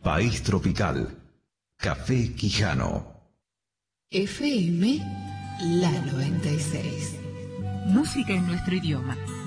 País Tropical. Café Quijano. FM La 96. Música en nuestro idioma.